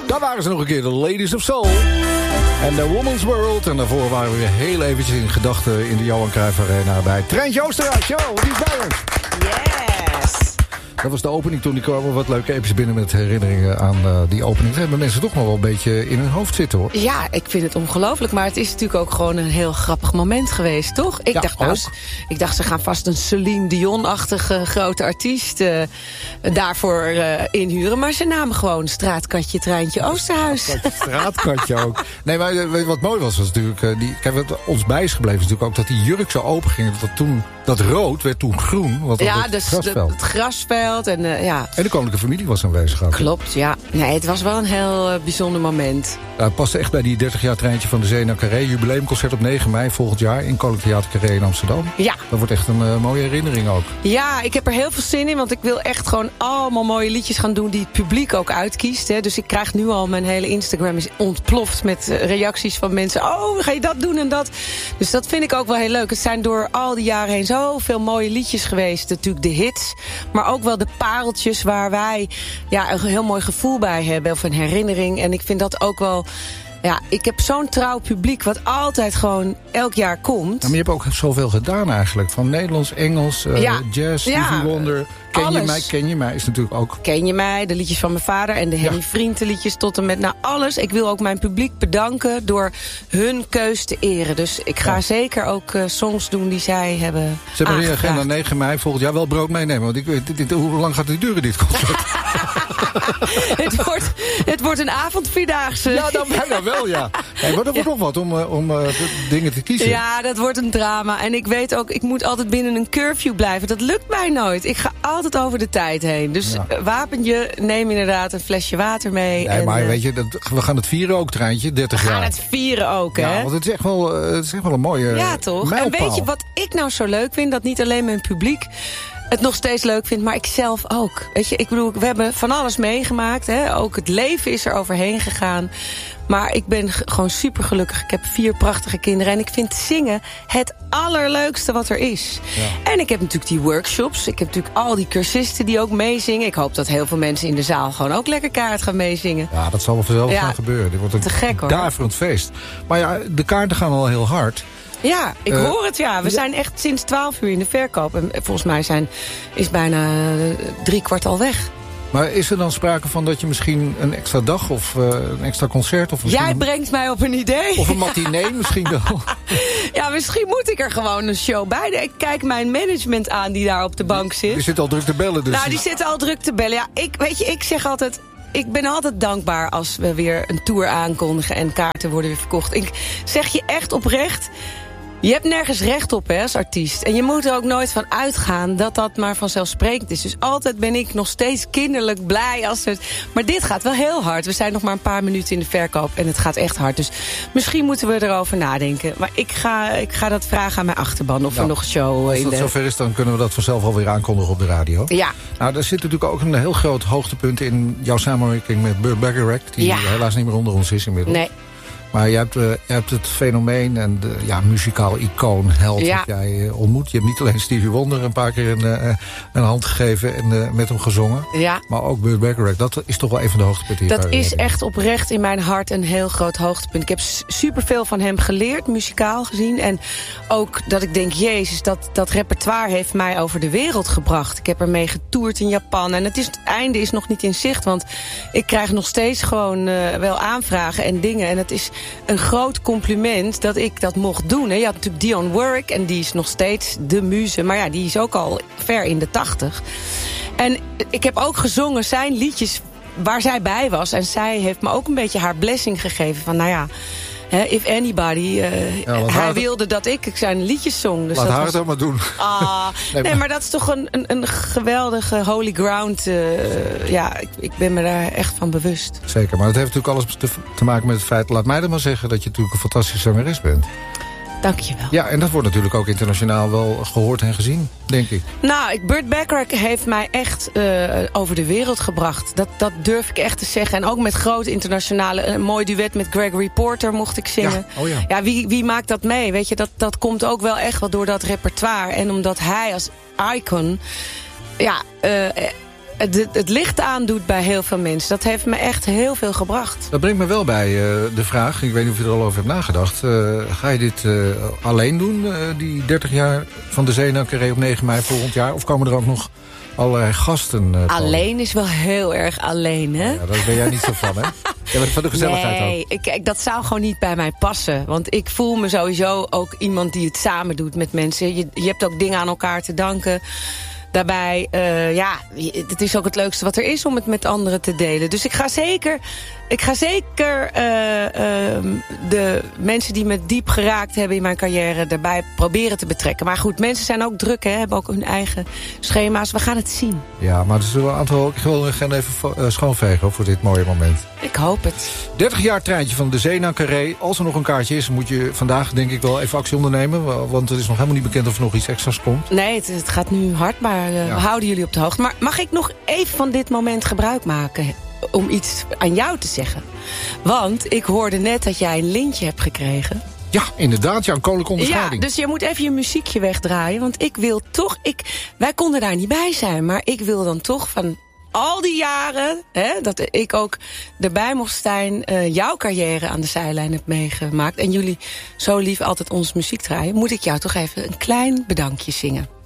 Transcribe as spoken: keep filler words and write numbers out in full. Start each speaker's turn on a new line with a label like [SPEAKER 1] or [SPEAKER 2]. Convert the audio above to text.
[SPEAKER 1] Daar waren ze nog een keer, de Ladies of Soul. En The Woman's World. En daarvoor waren we weer heel eventjes in gedachten in de Johan Cruijff Arena bij Treintje Oosterhuis. Yo, die is bij ons.
[SPEAKER 2] Yes!
[SPEAKER 1] Dat was de opening. Toen die kwamen wat leuke even binnen met herinneringen aan uh, die opening. Dat hebben mensen toch nog wel een beetje in hun hoofd zitten, hoor.
[SPEAKER 2] Ja, ik vind het ongelooflijk. Maar het is natuurlijk ook gewoon een heel grappig moment geweest, toch? Ik,
[SPEAKER 1] ja,
[SPEAKER 2] dacht, nou, ik dacht, ze gaan vast een Celine Dion-achtige grote artiest uh, daarvoor uh, inhuren. Maar ze namen gewoon straatkatje Treintje Oosterhuis.
[SPEAKER 1] Straatkatje, straatkatje ook. Nee, maar uh, wat mooi was, was natuurlijk... Uh, die, kijk, wat ons bij is gebleven is natuurlijk ook dat die jurk zo open ging. Dat, toen, dat rood werd toen groen. Wat
[SPEAKER 2] ja,
[SPEAKER 1] het
[SPEAKER 2] dus
[SPEAKER 1] grasveld.
[SPEAKER 2] De, het grasveld. En, uh, ja.
[SPEAKER 1] en de koninklijke familie was aanwezig. Ook.
[SPEAKER 2] Klopt, ja. Nee, het was wel een heel uh, bijzonder moment.
[SPEAKER 1] Ja, het paste echt bij die dertig jaar Treintje van de Zee naar Carré. Jubileumconcert op negen mei volgend jaar in Koninklijk Theater Carré in Amsterdam.
[SPEAKER 2] Ja.
[SPEAKER 1] Dat wordt echt een uh, mooie herinnering ook.
[SPEAKER 2] Ja, ik heb er heel veel zin in, want ik wil echt gewoon allemaal mooie liedjes gaan doen die het publiek ook uitkiest. Hè. Dus ik krijg nu al, mijn hele Instagram is ontploft met uh, reacties van mensen. Oh, ga je dat doen en dat? Dus dat vind ik ook wel heel leuk. Het zijn door al die jaren heen zoveel mooie liedjes geweest. Natuurlijk de hits, maar ook wel de pareltjes waar wij ja, een heel mooi gevoel bij hebben. Of een herinnering. En ik vind dat ook wel... Ja, ik heb zo'n trouw publiek wat altijd gewoon elk jaar komt.
[SPEAKER 1] Ja, maar je hebt ook zoveel gedaan eigenlijk. Van Nederlands, Engels, uh,
[SPEAKER 2] ja.
[SPEAKER 1] jazz, Stevie
[SPEAKER 2] ja.
[SPEAKER 1] Wonder. Ken
[SPEAKER 2] alles.
[SPEAKER 1] je mij, ken je mij is natuurlijk ook...
[SPEAKER 2] Ken je mij, de liedjes van mijn vader en de Henny ja. Vrienden liedjes tot en met nou alles. Ik wil ook mijn publiek bedanken door hun keus te eren. Dus ik ga ja. zeker ook uh, songs doen die zij hebben
[SPEAKER 1] Ze hebben in agenda negen mei volgend jaar wel brood meenemen. Want ik weet, dit, dit, hoe lang gaat het duren dit concert?
[SPEAKER 2] het, wordt, het wordt een avondvierdaagse.
[SPEAKER 1] Ja, dan bijna wel, ja. Hey, maar dat wordt ja. nog wat om, uh, om uh, dingen te kiezen.
[SPEAKER 2] Ja, dat wordt een drama. En ik weet ook, ik moet altijd binnen een curfew blijven. Dat lukt mij nooit. Ik ga altijd over de tijd heen. Dus ja. wapentje, neem inderdaad een flesje water mee.
[SPEAKER 1] Nee,
[SPEAKER 2] en,
[SPEAKER 1] maar
[SPEAKER 2] uh,
[SPEAKER 1] weet je, dat, we gaan het vieren ook, Treintje, dertig jaar.
[SPEAKER 2] We gaan het vieren ook, hè?
[SPEAKER 1] Ja, want het is echt wel, het is echt wel een mooie
[SPEAKER 2] Ja, toch?
[SPEAKER 1] mijlpaal.
[SPEAKER 2] En weet je wat ik nou zo leuk vind? Dat niet alleen mijn publiek het nog steeds leuk vindt, maar ik zelf ook. Weet je, ik bedoel, we hebben van alles meegemaakt. Hè? Ook het leven is er overheen gegaan. Maar ik ben g- gewoon super gelukkig. Ik heb vier prachtige kinderen. En ik vind zingen het allerleukste wat er is. Ja. En ik heb natuurlijk die workshops. Ik heb natuurlijk al die cursisten die ook meezingen. Ik hoop dat heel veel mensen in de zaal gewoon ook lekker kaart gaan meezingen.
[SPEAKER 1] Ja, dat zal wel vanzelf
[SPEAKER 2] ja,
[SPEAKER 1] gaan gebeuren. Dit wordt een
[SPEAKER 2] te gek, hoor.
[SPEAKER 1] daverend feest. Maar ja, de kaarten gaan al heel hard.
[SPEAKER 2] Ja, ik uh, hoor het, ja. We
[SPEAKER 1] ja.
[SPEAKER 2] zijn echt sinds twaalf uur in de verkoop. En volgens mij zijn, is bijna uh, drie kwart al weg.
[SPEAKER 1] Maar is er dan sprake van dat je misschien een extra dag of uh, een extra concert... Of
[SPEAKER 2] Jij brengt mij op een idee.
[SPEAKER 1] Of een matinee misschien wel.
[SPEAKER 2] Ja, misschien moet ik er gewoon een show bij. Ik kijk mijn management aan die daar op de bank zit.
[SPEAKER 1] Die zit al druk te bellen dus.
[SPEAKER 2] Nou, die zitten al druk te bellen. Ja, ik, weet je, ik zeg altijd... Ik ben altijd dankbaar als we weer een tour aankondigen... en kaarten worden weer verkocht. Ik zeg je echt oprecht... Je hebt nergens recht op, hè, als artiest. En je moet er ook nooit van uitgaan dat dat maar vanzelfsprekend is. Dus altijd ben ik nog steeds kinderlijk blij als het... Maar dit gaat wel heel hard. We zijn nog maar een paar minuten in de verkoop en het gaat echt hard. Dus misschien moeten we erover nadenken. Maar ik ga, ik ga dat vragen aan mijn achterban of nou, er nog een show
[SPEAKER 1] als
[SPEAKER 2] in
[SPEAKER 1] dat
[SPEAKER 2] de...
[SPEAKER 1] zover is, dan kunnen we dat vanzelf alweer aankondigen op de radio.
[SPEAKER 2] Ja.
[SPEAKER 1] Nou, er zit natuurlijk ook een heel groot hoogtepunt in jouw samenwerking met Burt Bacharach. Die ja. helaas niet meer onder ons is inmiddels.
[SPEAKER 2] Nee.
[SPEAKER 1] Maar je hebt, uh, je hebt het fenomeen en de ja, muzikaal icoon, held
[SPEAKER 2] ja.
[SPEAKER 1] dat jij uh, ontmoet. Je hebt niet alleen Stevie Wonder een paar keer een, uh, een hand gegeven en uh, met hem gezongen.
[SPEAKER 2] Ja.
[SPEAKER 1] Maar ook Burt Bacharach. Dat is toch wel een van de hoogtepunten.
[SPEAKER 2] Dat is echt oprecht in mijn hart een heel groot hoogtepunt. Ik heb superveel van hem geleerd, muzikaal gezien. En ook dat ik denk, jezus, dat, dat repertoire heeft mij over de wereld gebracht. Ik heb ermee getoerd in Japan. En het, is, het einde is nog niet in zicht, want ik krijg nog steeds gewoon uh, wel aanvragen en dingen. En het is een groot compliment dat ik dat mocht doen. Hè. Je had natuurlijk Dionne Warwick en die is nog steeds de muze. Maar ja, die is ook al ver in de tachtig. En ik heb ook gezongen zijn liedjes waar zij bij was. En zij heeft me ook een beetje haar blessing gegeven. Van nou ja, if anybody... Uh, ja, hij wilde dat ik zijn liedjes zong. Dus
[SPEAKER 1] laat
[SPEAKER 2] dat
[SPEAKER 1] haar
[SPEAKER 2] was...
[SPEAKER 1] het maar doen.
[SPEAKER 2] Ah, nee, nee, maar dat is toch een, een, een geweldige holy ground. Uh, ja, ik, ik ben me daar echt van bewust.
[SPEAKER 1] Zeker, maar het heeft natuurlijk alles te, te maken met het feit... laat mij dan maar zeggen dat je natuurlijk een fantastische zangeres bent.
[SPEAKER 2] Dank je wel.
[SPEAKER 1] Ja, en dat wordt natuurlijk ook internationaal wel gehoord en gezien, denk ik.
[SPEAKER 2] Nou, ik, Burt Bacharach heeft mij echt uh, over de wereld gebracht. Dat, dat durf ik echt te zeggen. En ook met grote internationale... Een mooi duet met Gregory Porter mocht ik zingen.
[SPEAKER 1] Ja, oh ja.
[SPEAKER 2] Ja, wie, wie maakt dat mee? Weet je, dat, dat komt ook wel echt wel door dat repertoire. En omdat hij als icon... Ja, uh, het, het licht aandoet bij heel veel mensen. Dat heeft me echt heel veel gebracht.
[SPEAKER 1] Dat brengt me wel bij uh, de vraag, ik weet niet of je er al over hebt nagedacht. Uh, ga je dit uh, alleen doen, uh, die dertig jaar van de Zee naar Carré op negen mei volgend jaar? Of komen er ook nog allerlei gasten? Uh,
[SPEAKER 2] alleen is wel heel erg alleen, hè?
[SPEAKER 1] Ja, daar ben jij niet zo van, hè? Ja, maar van de gezelligheid
[SPEAKER 2] nee,
[SPEAKER 1] ook.
[SPEAKER 2] Kijk, dat zou gewoon niet bij mij passen. Want ik voel me sowieso ook iemand die het samen doet met mensen. Je, je hebt ook dingen aan elkaar te danken. Daarbij, uh, ja, het is ook het leukste wat er is om het met anderen te delen. Dus ik ga zeker, ik ga zeker uh, uh, de mensen die me diep geraakt hebben in mijn carrière daarbij proberen te betrekken. Maar goed, mensen zijn ook druk, hè, hebben ook hun eigen schema's. We gaan het zien.
[SPEAKER 1] Ja, maar er zullen een aantal. Ik wil gaan even uh, schoonvegen voor dit mooie moment.
[SPEAKER 2] Ik hoop het.
[SPEAKER 1] dertig jaar treintje van de Zee naar Carré. Als er nog een kaartje is, moet je vandaag denk ik wel even actie ondernemen. Want het is nog helemaal niet bekend of er nog iets extra's komt.
[SPEAKER 2] Nee, het, het gaat nu hard, maar uh, ja. we houden jullie op de hoogte. Maar mag ik nog even van dit moment gebruik maken om iets aan jou te zeggen? Want ik hoorde net dat jij een lintje hebt gekregen.
[SPEAKER 1] Ja, inderdaad, ja, een koninklijke onderscheiding.
[SPEAKER 2] Ja, dus je moet even je muziekje wegdraaien. Want ik wil toch, ik, wij konden daar niet bij zijn, maar ik wil dan toch van al die jaren, hè, dat ik ook erbij mocht zijn, uh, jouw carrière aan de zijlijn heb meegemaakt en jullie zo lief altijd onze muziek draaien, moet ik jou toch even een klein bedankje zingen.